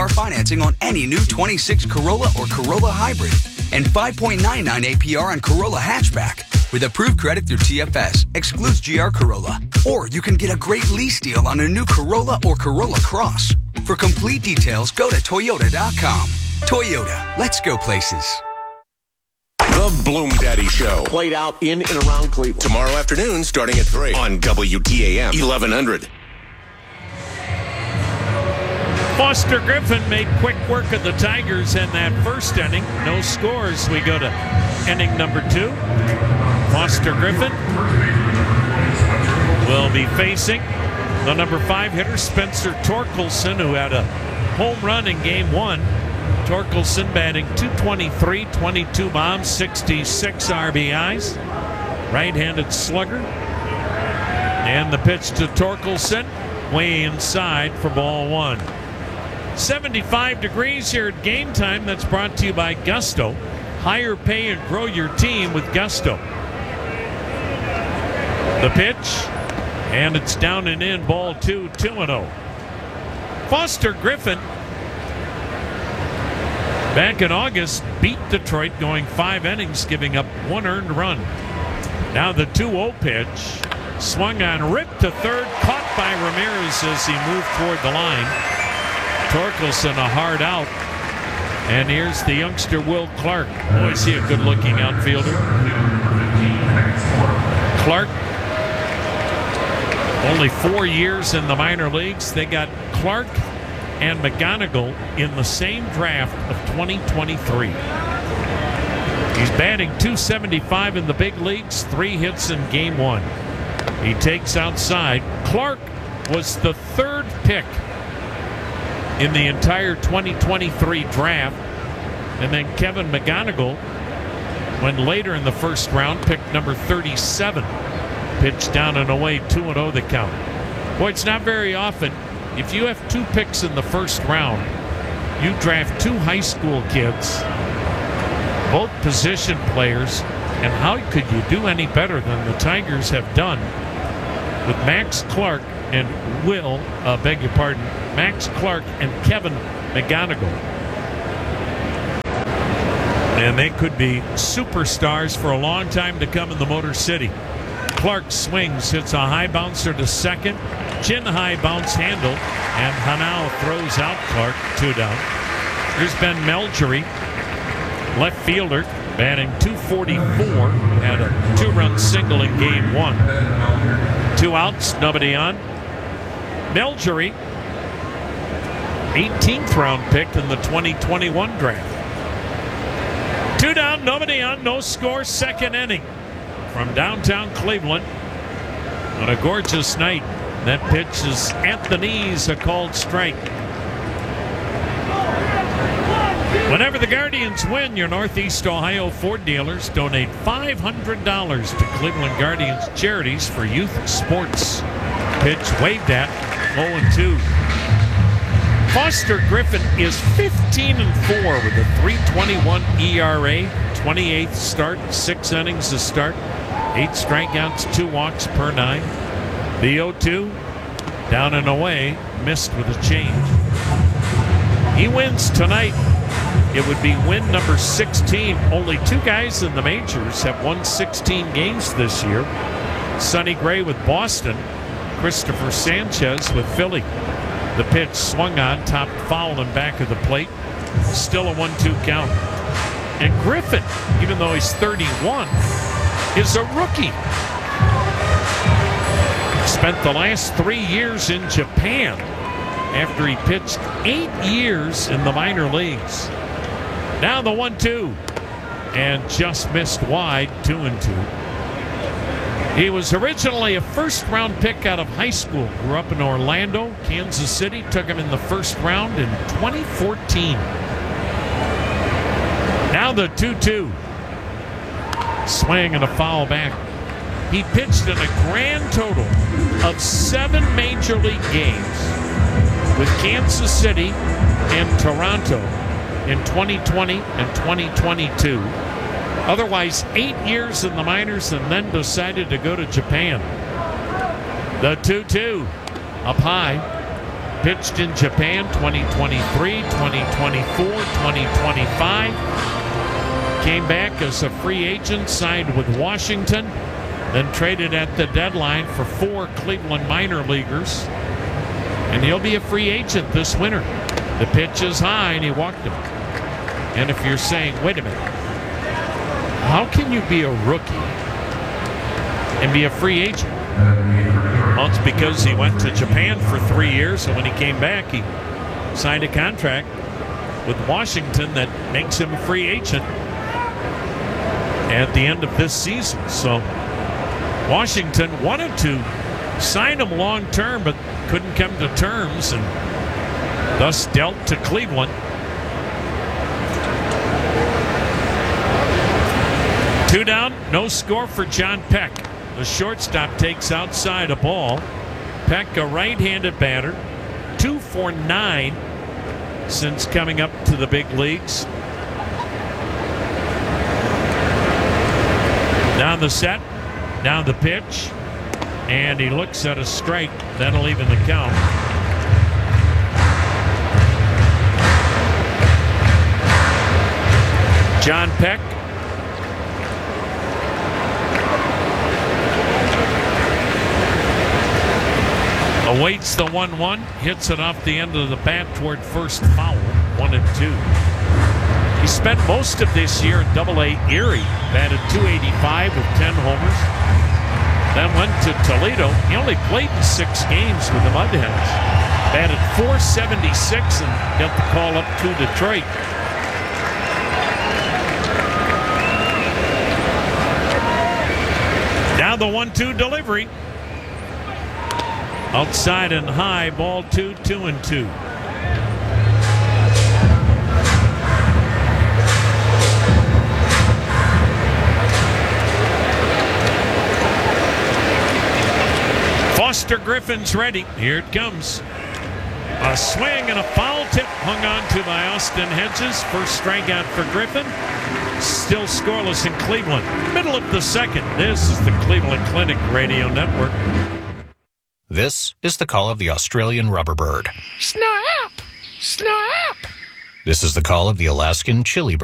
financing on any new 26 Corolla or Corolla Hybrid and 5.99 APR on Corolla Hatchback. With approved credit through TFS, excludes GR Corolla. Or you can get a great lease deal on a new Corolla or Corolla Cross. For complete details, go to Toyota.com. Toyota, let's go places. The Bloom Daddy Show. Played out in and around Cleveland. Tomorrow afternoon, starting at 3 on WTAM 1100. Foster Griffin made quick work of the Tigers in that first inning. No scores. We go to inning number 2. Foster Griffin will be facing the number 5 hitter, Spencer Torkelson, who had a home run in game 1. Torkelson batting .223, 22 bombs, 66 RBIs. Right-handed slugger. And the pitch to Torkelson, way inside for ball 1. 75 degrees here at Game Time. That's brought to you by Gusto. Hire, pay, and grow your team with Gusto. The pitch, and it's down and in, ball 2, 2-0. Foster Griffin, back in August, beat Detroit going 5 innings, giving up 1 earned run. Now the 2-0 pitch, swung on, ripped to third, caught by Ramirez as he moved toward the line. Torkelson a hard out. And here's the youngster Will Clark. Boy, is he a good-looking outfielder. Clark, only 4 years in the minor leagues. They got Clark and McGonigal in the same draft of 2023. He's batting .275 in the big leagues, 3 hits in game 1. He takes outside. Clark was the 3rd pick in the entire 2023 draft. And then Kevin McGonigal went later in the first round, picked number 37. Pitch down and away, 2-0 the count. Boy, it's not very often. If you have 2 picks in the first round, you draft 2 high school kids, both position players, and how could you do any better than the Tigers have done with Max Clark and Max Clark and Kevin McGonigal. And they could be superstars for a long time to come in the Motor City. Clark swings, hits a high bouncer to second, chin high bounce handle, and Hanau throws out Clark, 2 down. Here's Ben Melgery, left fielder, batting .244, had a 2-run single in game 1. 2 outs, nobody on. Melgery, 18th round pick in the 2021 draft. 2 down, nobody on, no score, second inning. From downtown Cleveland on a gorgeous night. That pitch is at the knees, a called strike. Whenever the Guardians win, your Northeast Ohio Ford dealers donate $500 to Cleveland Guardians charities for youth sports. Pitch waved at, 0-2. Foster Griffin is 15-4 with a .321 ERA, 28th start, 6 innings to start, 8 strikeouts, 2 walks per 9. The 0-2, down and away, missed with a change. He wins tonight. It would be win number 16. Only 2 guys in the majors have won 16 games this year. Sonny Gray with Boston, Christopher Sanchez with Philly. The pitch swung on, topped foul and back of the plate. Still a 1-2 count. And Griffin, even though he's 31, is a rookie. Spent the last 3 years in Japan after he pitched 8 years in the minor leagues. Now the 1-2, and just missed wide, 2-2. He was originally a first-round pick out of high school. Grew up in Orlando, Kansas City. Took him in the first round in 2014. Now the 2-2. Swing and a foul back. He pitched in a grand total of 7 major league games with Kansas City and Toronto in 2020 and 2022. Otherwise, 8 years in the minors, and then decided to go to Japan. The 2-2 up high. pitched in Japan 2023, 2024, 2025. Came back as a free agent, signed with Washington, then traded at the deadline for 4 Cleveland minor leaguers. And he'll be a free agent this winter. The pitch is high, and he walked him. And if you're saying, wait a minute, how can you be a rookie and be a free agent? Well, it's because he went to Japan for 3 years, and when he came back, he signed a contract with Washington that makes him a free agent at the end of this season. So Washington wanted to sign him long-term, but couldn't come to terms, and thus dealt to Cleveland. 2 down, no score for John Peck. The shortstop takes outside a ball. Peck, a right-handed batter, 2 for 9 since coming up to the big leagues. Down the set, down the pitch, and he looks at a strike. That'll even the count. John Peck awaits the 1-1, hits it off the end of the bat toward first foul, 1-2. He spent most of this year in Double-A Erie, batted .285 with 10 homers. Then went to Toledo. He only played in 6 games with the Mudhens. Batted .476 and got the call up to Detroit. Now the 1-2 delivery. Outside and high, ball 2, 2-2. Foster Griffin's ready. Here it comes. A swing and a foul tip hung on to by Austin Hedges. First strikeout for Griffin. Still scoreless in Cleveland. Middle of the second. This is the Cleveland Clinic Radio Network. This is the call of the Australian rubber bird. Snap! Snap! This is the call of the Alaskan chili bird.